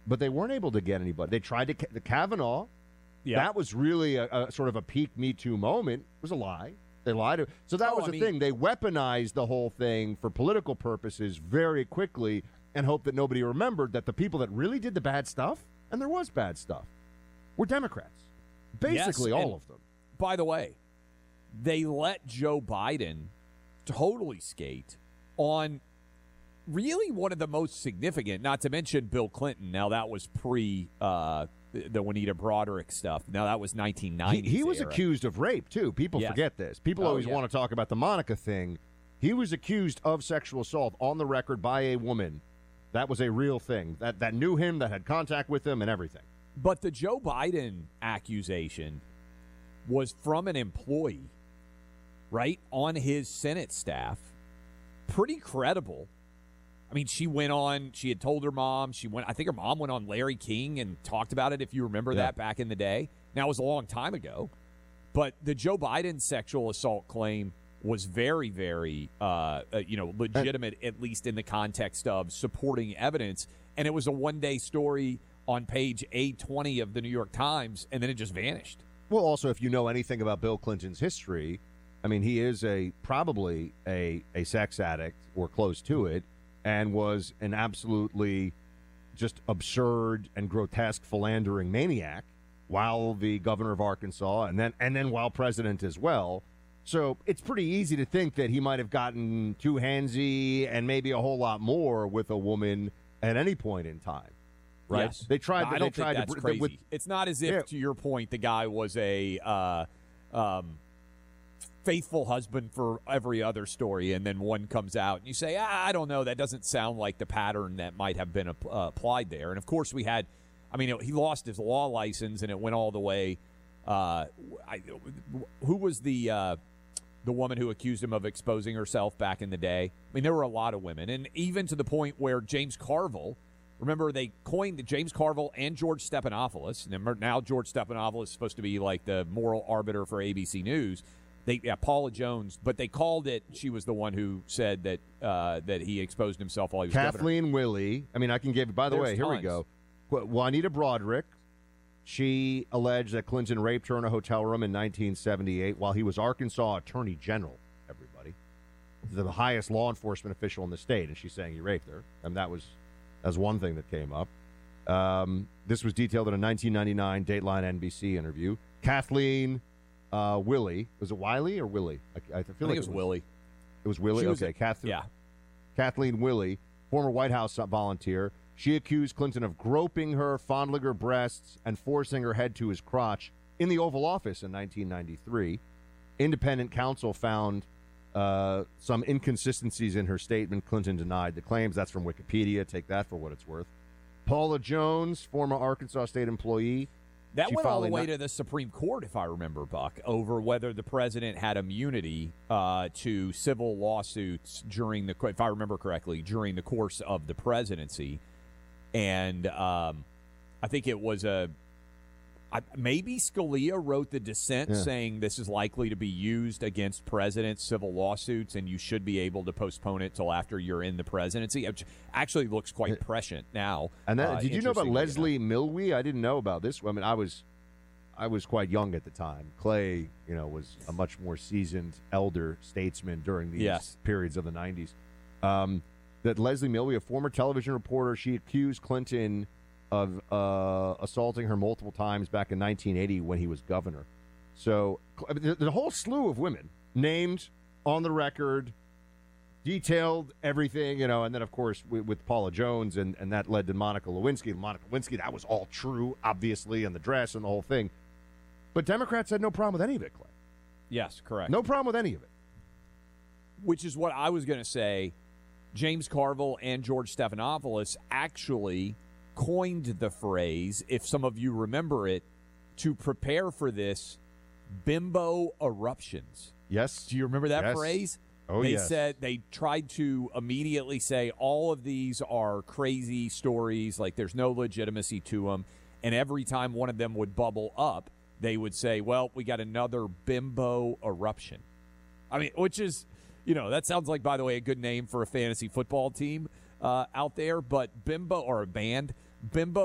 but they weren't able to get anybody. They tried to the Kavanaugh. Yeah. That was really a sort of a peak Me Too moment. It was a lie. They lied. So that was the thing. They weaponized the whole thing for political purposes very quickly and hoped that nobody remembered that the people that really did the bad stuff, and there was bad stuff, were Democrats. Basically all of them. By the way, they let Joe Biden totally skate on really one of the most significant, not to mention Bill Clinton. Now, that was pre the Juanita Broderick stuff. Now, that was 1990s. He was era. accused of rape, too. People forget this. People always want to talk about the Monica thing. He was accused of sexual assault on the record by a woman. That was a real thing. That knew him, that had contact with him and everything. But the Joe Biden accusation was from an employee, right, on his Senate staff. Pretty credible. I mean, she had told her mom, I think her mom went on Larry King and talked about it, if you remember that back in the day. Now, it was a long time ago. But the Joe Biden sexual assault claim was very, very, legitimate, at least in the context of supporting evidence. And it was a one-day story on page 820 of the New York Times, and then it just vanished. Well, also, if you know anything about Bill Clinton's history, I mean, he is probably a sex addict or close to it, and was an absolutely just absurd and grotesque philandering maniac while the governor of Arkansas, and then while president as well. So it's pretty easy to think that he might have gotten too handsy and maybe a whole lot more with a woman at any point in time. Right? Yes. They tried. I don't think that's crazy. It's not as if, to your point, the guy was a faithful husband for every other story, and then one comes out and you say, I don't know, that doesn't sound like the pattern that might have been applied there. And of course he lost his law license, and it went all the way. Who was the woman who accused him of exposing herself back in the day? I mean, there were a lot of women, and even to the point where James Carville, remember, they coined James Carville and George Stephanopoulos, and now George Stephanopoulos is supposed to be like the moral arbiter for ABC News. Paula Jones, but they called it. She was the one who said that he exposed himself while he was Kathleen governor. Willie. I mean, I can give. By the way, here we go. Juanita Broderick. She alleged that Clinton raped her in a hotel room in 1978 while he was Arkansas Attorney General. Everybody, the highest law enforcement official in the state, and she's saying he raped her. And that's one thing that came up. This was detailed in a 1999 Dateline NBC interview. Kathleen Willie. Was it Wiley or Willie? I feel like it was Willie. It was Willie? Okay. Kathleen Willie, former White House volunteer. She accused Clinton of groping her, fondling her breasts, and forcing her head to his crotch in the Oval Office in 1993. Independent counsel found some inconsistencies in her statement. Clinton denied the claims. That's from Wikipedia. Take that for what it's worth. Paula Jones, former Arkansas State employee. That went all the way to the Supreme Court, if I remember, Buck, over whether the president had immunity to civil lawsuits if I remember correctly, during the course of the presidency. And I think it was maybe Scalia wrote the dissent saying this is likely to be used against presidents' civil lawsuits, and you should be able to postpone it till after you're in the presidency. Which actually looks quite prescient now. And did you know about Leslie Milwee? I didn't know about this. I mean, I was quite young at the time. Clay, was a much more seasoned elder statesman during these periods of the 90s. That Leslie Milwee, a former television reporter, she accused Clinton of assaulting her multiple times back in 1980 when he was governor. So the whole slew of women named on the record, detailed everything, and then, of course, with Paula Jones, and that led to Monica Lewinsky. Monica Lewinsky, that was all true, obviously, and the dress and the whole thing. But Democrats had no problem with any of it, Clay. Yes, correct. No problem with any of it. Which is what I was going to say. James Carville and George Stephanopoulos actually coined the phrase, if some of you remember it, to prepare for this, bimbo eruptions. Yes. Do you remember that phrase? Oh, they yes. said they tried to immediately say all of these are crazy stories, like there's no legitimacy to them. And every time one of them would bubble up, they would say, well, we got another bimbo eruption. I mean, which is, that sounds like, by the way, a good name for a fantasy football team out there. But bimbo, or a band, bimbo